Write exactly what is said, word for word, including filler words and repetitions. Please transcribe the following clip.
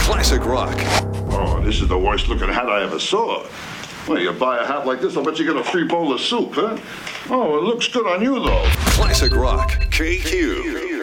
Classic rock. Oh, this is the worst looking hat I ever saw. Well, you buy a hat like this, I'll bet you get a free bowl of soup, huh? Oh, it looks good on you, though. Classic rock. K Q.